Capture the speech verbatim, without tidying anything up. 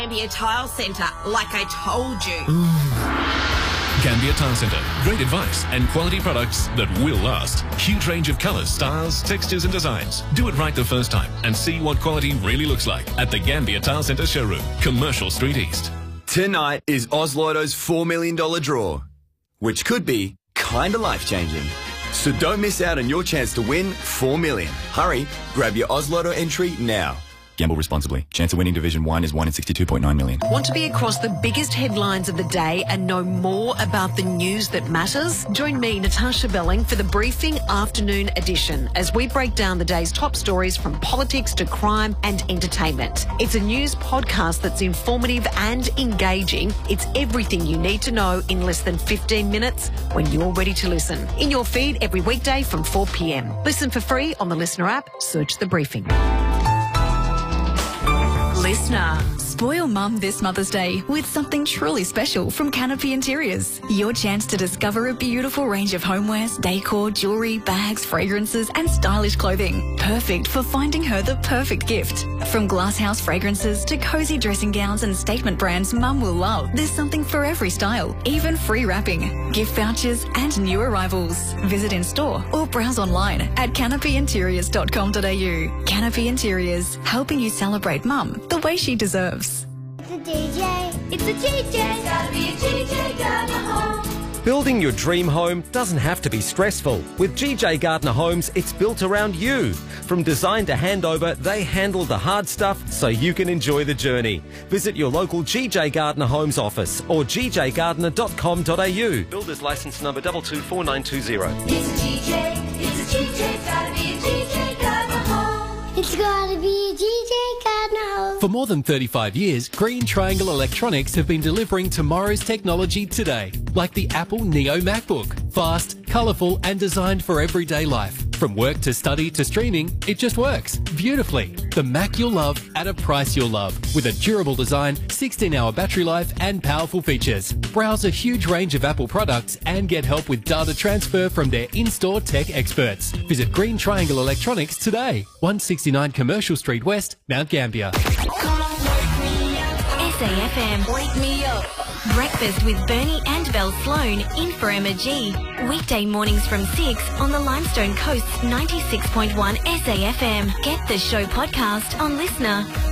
Gambia Tile Centre, like I told you. Gambia Tile Centre. Great advice and quality products that will last. Huge range of colours, styles, textures and designs. Do it right the first time and see what quality really looks like at the Gambia Tile Centre showroom, Commercial Street East. Tonight is Oz Lotto's four million dollars draw, which could be kinda life-changing. So don't miss out on your chance to win four million dollars. Hurry, grab your Oz Lotto entry now. Gamble responsibly. Chance of winning Division one is one in sixty-two point nine million. Want to be across the biggest headlines of the day and know more about the news that matters? Join me, Natasha Belling, for the Briefing Afternoon Edition as we break down the day's top stories from politics to crime and entertainment. It's a news podcast that's informative and engaging. It's everything you need to know in less than fifteen minutes when you're ready to listen. In your feed every weekday from four p m. Listen for free on the Listener app. Search The Briefing. Listener. Spoil Mum this Mother's Day with something truly special from Canopy Interiors. Your chance to discover a beautiful range of homewares, decor, jewellery, bags, fragrances and stylish clothing. Perfect for finding her the perfect gift. From glasshouse fragrances to cosy dressing gowns and statement brands Mum will love. There's something for every style, even free wrapping, gift vouchers and new arrivals. Visit in store or browse online at canopy interiors dot com dot a u. Canopy Interiors, helping you celebrate Mum the way she deserves. It's a G J. It's a G J. It's gotta be a G J Gardner home. Building your dream home doesn't have to be stressful. With G J Gardner Homes, it's built around you. From design to handover, they handle the hard stuff so you can enjoy the journey. Visit your local G J Gardner Homes office or g j gardner dot com dot a u. Builder's license number two two four nine two zero. It's a G J. It's a G J. It's gotta be a G J Gardner home. It's gotta be a G J Gardner home. For more than thirty-five years, Green Triangle Electronics have been delivering tomorrow's technology today, like the Apple Neo MacBook. Fast, colourful and designed for everyday life. From work to study to streaming, it just works beautifully. The Mac you'll love at a price you'll love, with a durable design, sixteen hour battery life and powerful features. Browse a huge range of Apple products and get help with data transfer from their in-store tech experts. Visit Green Triangle Electronics today, one sixty-nine Commercial Street West, Mount Gambier. S A F M. Wake me up. Breakfast with Bernie and Belle Sloan in for Emma G. Weekday mornings from six on the Limestone Coast's ninety-six point one S A F M. Get the show podcast on Listener.